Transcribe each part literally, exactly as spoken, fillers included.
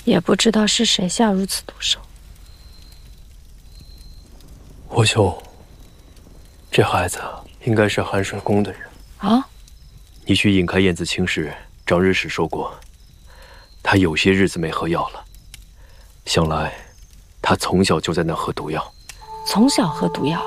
也不知道是谁下如此毒手。 我兄，这孩子应该是寒水宫的人啊。 你去引开燕子清时，长日时说过，他有些日子没喝药了，想来他从小就在那喝毒药。 从小喝毒药？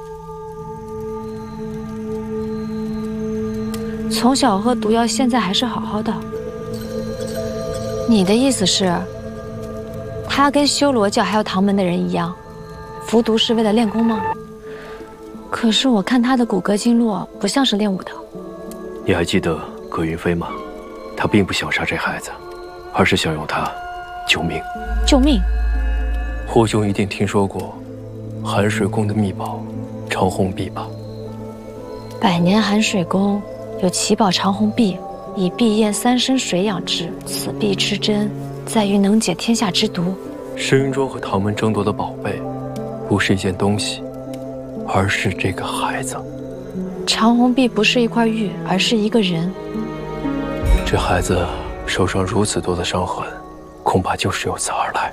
从小喝毒药，现在还是好好的。你的意思是，他跟修罗教还有唐门的人一样，服毒是为了练功吗？可是我看他的骨骼经络不像是练武的。 你还记得葛云飞吗？他并不想杀这孩子，而是想用他救命。 救命？ 霍兄一定听说过寒水宫的秘宝长虹璧吧？ 百年寒水宫有奇宝长虹璧，以碧燕三生水养之。此璧之珍，在于能解天下之毒。 深云庄和唐门争夺的宝贝，不是一件东西，而是这个孩子。 长虹璧不是一块玉，而是一个人。 这孩子手上如此多的伤痕，恐怕就是由此而来。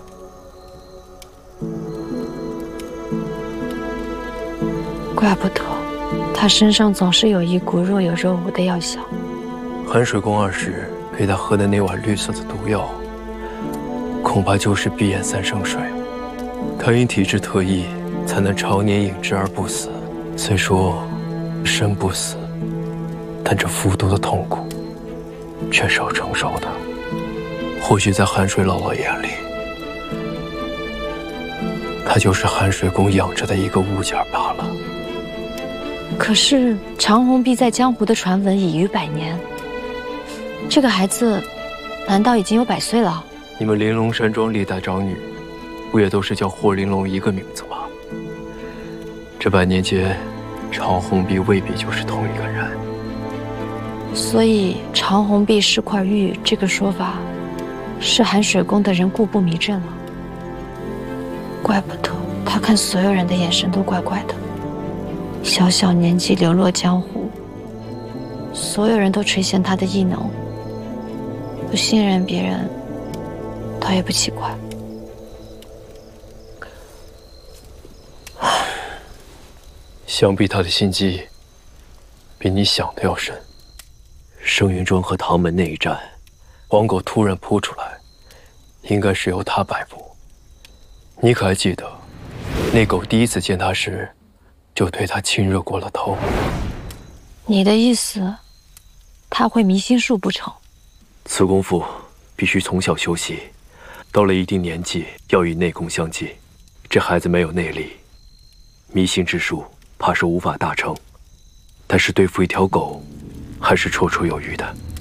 怪不得他身上总是有一股若有若无的药香。 寒水宫二世给他喝的那碗绿色的毒药，恐怕就是碧燕三生水。他因体质特异，才能常年饮之而不死。虽说生不死，但这服毒的痛苦却是要承受的。或许在寒水姥姥眼里，他就是寒水宫养着的一个物件罢了。 可是长虹璧在江湖的传闻已逾百年，这个孩子难道已经有百岁了？ 你们玲珑山庄历代长女，不也都是叫霍玲珑一个名字吗？这百年间，长虹璧未必就是同一个人。 所以长虹璧是块玉，这个说法是寒水宫的人故布迷阵了。怪不得他看所有人的眼神都怪怪的。小小年纪流落江湖，所有人都垂涎他的异能，不信任别人，倒也不奇怪。 想必他的心机比你想的要深。生云庄和唐门那一战，黄狗突然扑出来，应该是由他摆布。你可还记得，那狗第一次见他时，就对他亲热过了头？ 你的意思，他会迷心术不成？ 此功夫必须从小修习，到了一定年纪，要与内功相济。这孩子没有内力，迷心之术怕是无法大成。但是对付一条狗，还是绰绰有余的。